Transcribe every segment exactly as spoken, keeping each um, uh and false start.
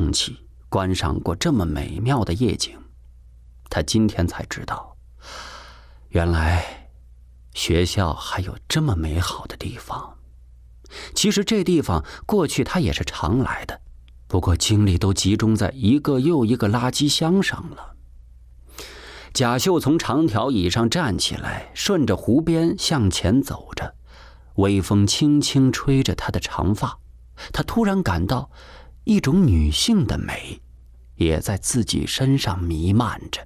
空气，观赏过这么美妙的夜景。他今天才知道，原来学校还有这么美好的地方。其实这地方过去他也是常来的，不过精力都集中在一个又一个垃圾箱上了。贾秀从长条椅上站起来，顺着湖边向前走着，微风轻轻吹着她的长发，她突然感到一种女性的美也在自己身上弥漫着。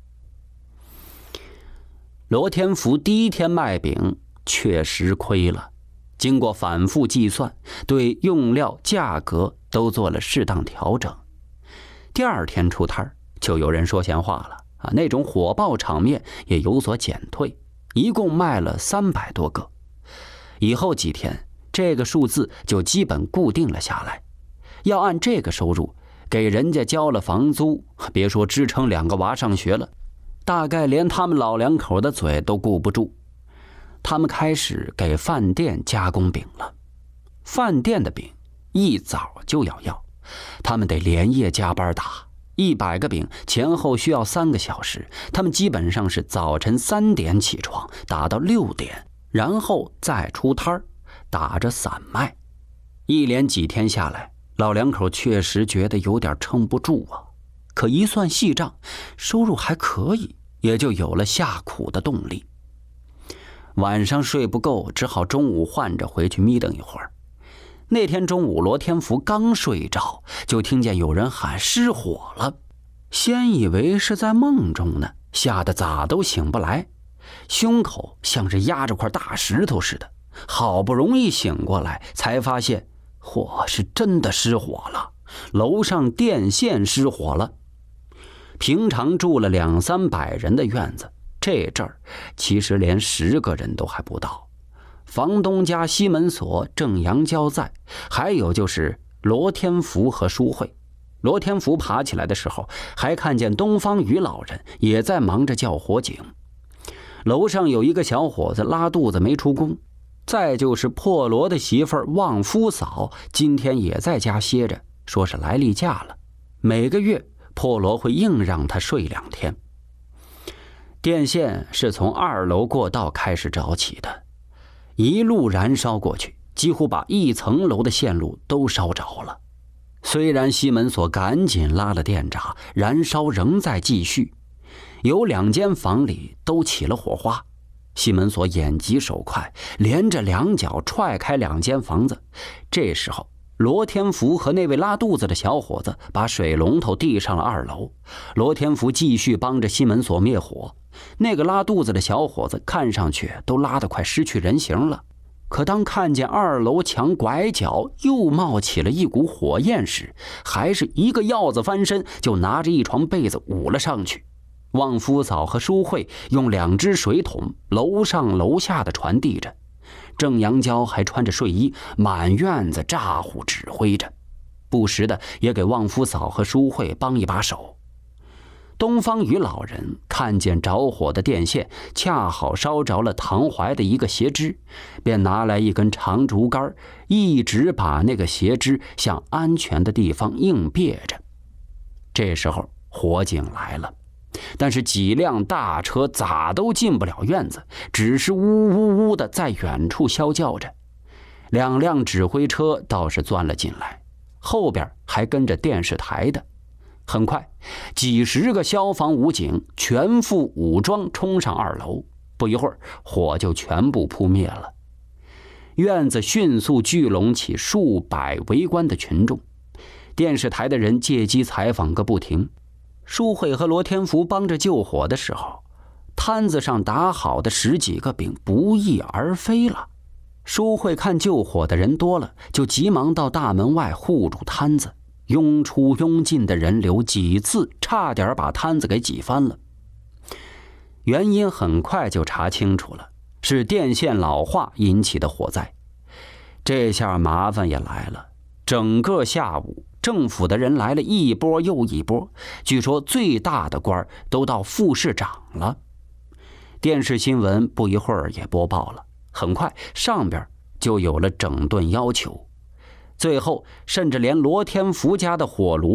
罗天福第一天卖饼确实亏了，经过反复计算，对用料价格都做了适当调整。第二天出摊就有人说闲话了啊，那种火爆场面也有所减退，一共卖了三百多个。以后几天这个数字就基本固定了下来，要按这个收入给人家交了房租，别说支撑两个娃上学了，大概连他们老两口的嘴都顾不住。他们开始给饭店加工饼了。饭店的饼一早就要要，他们得连夜加班打，一百个饼前后需要三个小时。他们基本上是早晨三点起床，打到六点，然后再出摊打着散卖。一连几天下来，老两口确实觉得有点撑不住啊。可一算细账，收入还可以，也就有了下苦的动力。晚上睡不够，只好中午换着回去眯瞪一会儿。那天中午，罗天福刚睡着，就听见有人喊失火了。先以为是在梦中呢，吓得咋都醒不来，胸口像是压着块大石头似的。好不容易醒过来，才发现火是真的失火了，楼上电线失火了。平常住了两三百人的院子，这阵儿其实连十个人都还不到。房东家西门锁、郑阳交在，还有就是罗天福和淑慧。罗天福爬起来的时候，还看见东方雨老人也在忙着叫火警。楼上有一个小伙子拉肚子没出工，再就是破罗的媳妇儿旺夫嫂今天也在家歇着，说是来例假了。每个月破罗会硬让他睡两天。电线是从二楼过道开始着起的，一路燃烧过去，几乎把一层楼的线路都烧着了。虽然西门锁赶紧拉了电闸，燃烧仍在继续，有两间房里都起了火花。西门锁眼疾手快，连着两脚踹开两间房子。这时候罗天福和那位拉肚子的小伙子把水龙头递上了二楼，罗天福继续帮着西门锁灭火。那个拉肚子的小伙子看上去都拉得快失去人形了，可当看见二楼墙拐角又冒起了一股火焰时，还是一个鹞子翻身就拿着一床被子捂了上去。旺夫嫂和淑慧用两只水桶楼上楼下的传递着，郑阳娇还穿着睡衣满院子咋呼指挥着，不时的也给旺夫嫂和淑慧帮一把手。东方雨老人看见着火的电线恰好烧着了唐怀的一个斜枝，便拿来一根长竹竿，一直把那个斜枝向安全的地方硬别着。这时候火警来了，但是几辆大车咋都进不了院子，只是呜呜呜的在远处啸叫着。两辆指挥车倒是钻了进来，后边还跟着电视台的。很快几十个消防武警全副武装冲上二楼，不一会儿火就全部扑灭了。院子迅速聚拢起数百围观的群众，电视台的人借机采访个不停。淑慧和罗天福帮着救火的时候，摊子上打好的十几个饼不翼而飞了。淑慧看救火的人多了，就急忙到大门外护住摊子，拥出拥进的人流几次差点把摊子给挤翻了。原因很快就查清楚了，是电线老化引起的火灾。这下麻烦也来了，整个下午政府的人来了一波又一波，据说最大的官都到副市长了。电视新闻不一会儿也播报了，很快上边就有了整顿要求，最后甚至连罗天福家的火炉